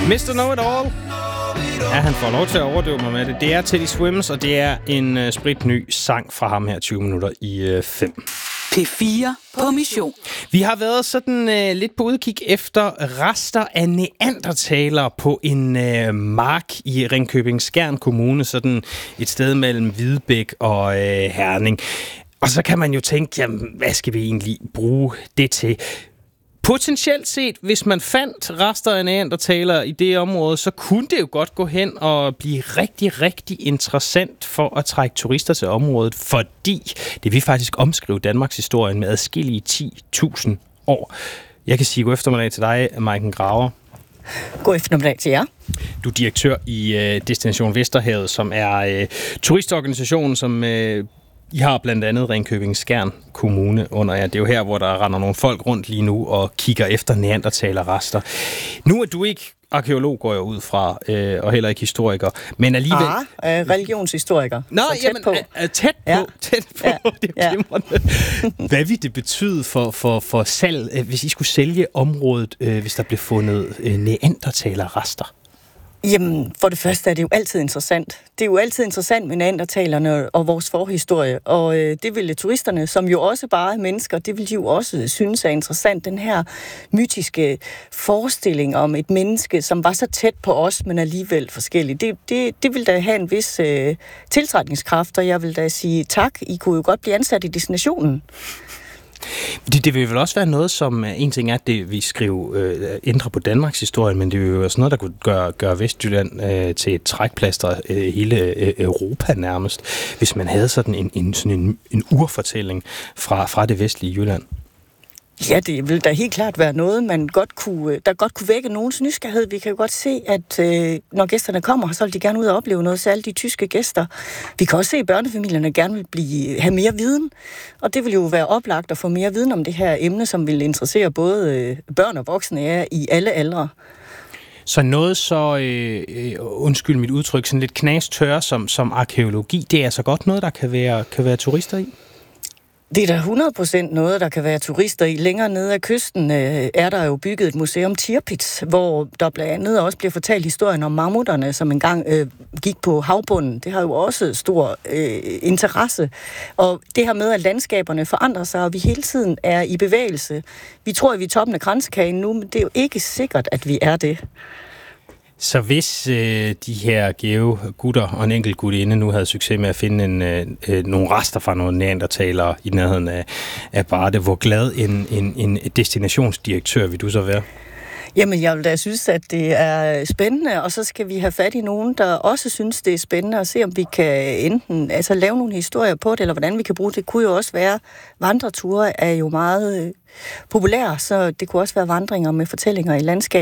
Mr. Know-It-All. Ja, han får lov til at overdøve mig med det. Det er Teddy Swims, og det er en spritny sang fra ham her 20 minutter i 5. P4 på mission. Vi har været sådan lidt på udkig efter rester af neandertalere på en mark i Ringkøbing-Skjern Kommune, sådan et sted mellem Hvidbæk og Herning. Og så kan man jo tænke, jamen, hvad skal vi egentlig bruge det til? Potentielt set, hvis man fandt rester af neandertalere i det område, så kunne det jo godt gå hen og blive rigtig, rigtig interessant for at trække turister til området, fordi det vil faktisk omskrive Danmarks historie med adskillige 10.000 år. Jeg kan sige god eftermiddag til dig, Maiken Graver. God eftermiddag til jer. Du er direktør i Destination Vesterhavet, som er turistorganisationen, som I har blandt andet Ringkøbing-Skjern Kommune under jer. Det er jo her, hvor der render nogle folk rundt lige nu og kigger efter neandertalerrester. Nu er du ikke arkeolog, går jeg ud fra, og heller ikke historiker, men alligevel... Religionshistoriker. Nå, tæt på. Tæt på. Ja. Tæt på. Ja. Det er glimrende. Hvad vil det betyde for salg, hvis I skulle sælge området, hvis der blev fundet neandertalerrester? Jamen, for det første er det jo altid interessant. Det er jo altid interessant med neandertalerne og vores forhistorie, og det ville turisterne, som jo også bare er mennesker, det vil de jo også synes er interessant. Den her mytiske forestilling om et menneske, som var så tæt på os, men alligevel forskelligt. Det vil da have en vis tiltrækningskraft, og jeg vil da sige tak. I kunne jo godt blive ansat i destinationen. Det vil vel også være noget, som en ting er, at det vi skriver ændrer på Danmarks historie, men det vil jo også noget, der kunne gøre Vestjylland til et trækplaster hele Europa nærmest, hvis man havde sådan en urfortælling fra det vestlige Jylland. Ja, det vil da helt klart være noget, der godt kunne vække nogens nysgerrighed. Vi kan jo godt se, at når gæsterne kommer, så vil de gerne ud og opleve noget, særligt de tyske gæster. Vi kan også se, at børnefamilierne gerne vil have mere viden, og det vil jo være oplagt at få mere viden om det her emne, som vil interessere både børn og voksne i alle aldre. Så noget så, undskyld mit udtryk, sådan lidt knastør som arkæologi, det er altså godt noget, der kan være turister i? Det er da 100% noget, der kan være turister i. Længere nede af kysten er der jo bygget et museum Tirpitz, hvor der blandt andet også bliver fortalt historien om mammuterne, som engang gik på havbunden. Det har jo også stor interesse. Og det her med, at landskaberne forandrer sig, og vi hele tiden er i bevægelse. Vi tror, at vi er toppen af kranskagen nu, men det er jo ikke sikkert, at vi er det. Så hvis de her gutter og en enkelt gutinde nu havde succes med at finde nogle rester fra nogle neandertalere i nærheden af Varde, hvor glad en destinationsdirektør vil du så være? Jamen, jeg vil da synes, at det er spændende, og så skal vi have fat i nogen, der også synes, det er spændende, og se, om vi kan enten lave nogle historier på det, eller hvordan vi kan bruge det. Det kunne jo også være, vandreture er jo meget populære, så det kunne også være vandringer med fortællinger i landskab.